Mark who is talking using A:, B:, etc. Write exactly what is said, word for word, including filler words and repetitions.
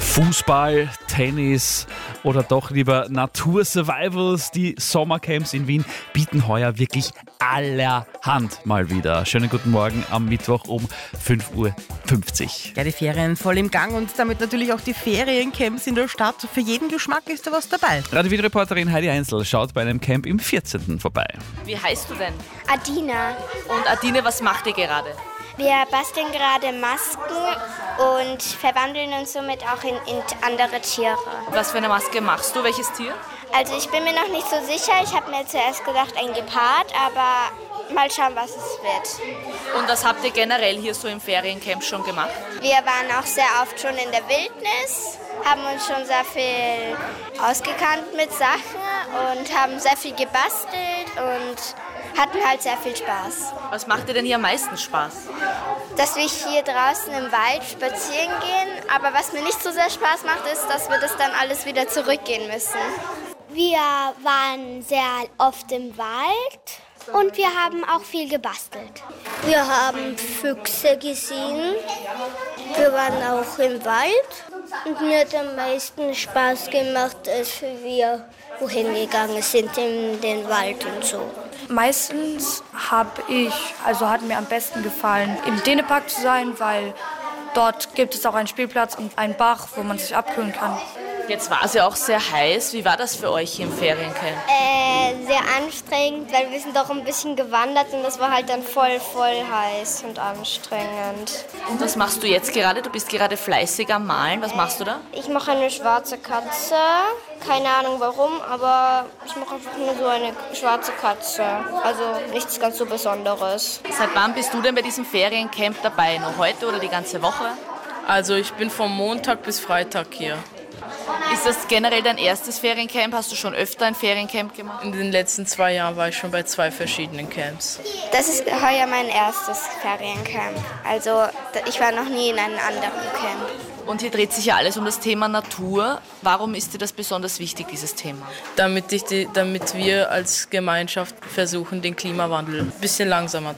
A: Fußball, Tennis oder doch lieber Natur-Survivals. Die Sommercamps in Wien bieten heuer wirklich allerhand mal wieder. Schönen guten Morgen am Mittwoch um fünf Uhr fünfzig.
B: Ja, die Ferien voll im Gang und damit natürlich auch die Feriencamps in der Stadt. Für jeden Geschmack ist da was dabei.
A: Radio Wien-Reporterin Heidi Einzel schaut bei einem Camp im vierzehnten vorbei.
C: Wie heißt du denn?
D: Adina.
C: Und Adine, was macht ihr gerade?
D: Wir basteln gerade Masken und verwandeln uns somit auch in, in andere Tiere.
C: Was für eine Maske machst du? Welches Tier?
D: Also ich bin mir noch nicht so sicher. Ich habe mir zuerst gedacht ein Gepard, aber mal schauen, was es wird.
C: Und was habt ihr generell hier so im Feriencamp schon gemacht?
D: Wir waren auch sehr oft schon in der Wildnis, haben uns schon sehr viel ausgekannt mit Sachen und haben sehr viel gebastelt und hatten halt sehr viel Spaß.
C: Was macht dir denn hier am meisten Spaß?
D: Dass wir hier draußen im Wald spazieren gehen, aber was mir nicht so sehr Spaß macht, ist, dass wir das dann alles wieder zurückgehen müssen.
E: Wir waren sehr oft im Wald und wir haben auch viel gebastelt.
F: Wir haben Füchse gesehen, wir waren auch im Wald und mir hat am meisten Spaß gemacht, als wir wohin gegangen sind in den Wald und so.
G: Meistens habe ich, also hat mir am besten gefallen, im Dänepark zu sein, weil dort gibt es auch einen Spielplatz und einen Bach, wo man sich abkühlen kann.
C: Jetzt war es ja auch sehr heiß. Wie war das für euch hier im Feriencamp?
E: Äh, sehr anstrengend, weil wir sind doch ein bisschen gewandert und das war halt dann voll, voll heiß und anstrengend.
C: Und was machst du jetzt gerade? Du bist gerade fleißig am Malen. Was machst du da?
E: Ich mache eine schwarze Katze. Keine Ahnung warum, aber ich mache einfach nur so eine schwarze Katze. Also nichts ganz so Besonderes.
C: Seit wann bist du denn bei diesem Feriencamp dabei? Nur heute oder die ganze Woche?
H: Also ich bin vom Montag bis Freitag hier.
C: Ist das generell dein erstes Feriencamp? Hast du schon öfter ein Feriencamp gemacht?
H: In den letzten zwei Jahren war ich schon bei zwei verschiedenen Camps.
D: Das ist heuer mein erstes Feriencamp. Also ich war noch nie in einem anderen Camp.
C: Und hier dreht sich ja alles um das Thema Natur. Warum ist dir das besonders wichtig, dieses Thema?
H: Damit, ich die, damit wir als Gemeinschaft versuchen, den Klimawandel ein bisschen langsamer